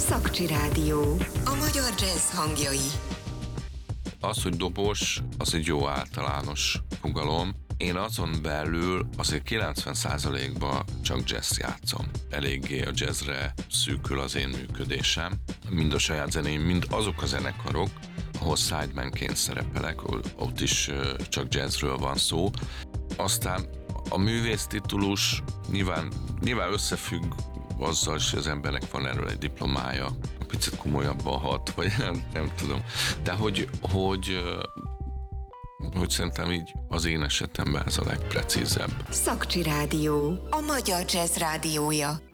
Szakcsi Rádió. A magyar jazz hangjai. Az, hogy dobos, az egy jó általános fogalom. Én azon belül azért 90%-ban csak jazz játszom. Eléggé a jazzre szűkül az én működésem. Mind a saját zenéim, mind azok a zenekarok, ahol sidemanként szerepelek, ott is csak jazzről van szó. Aztán a művész titulus nyilván összefügg azzal, hogy az embernek van erről egy diplomája, picit komolyabban hat, vagy nem tudom. De hogy szerintem így az én esetemben ez a legprecízebb. Szakcsi Rádió. A magyar jazz rádiója.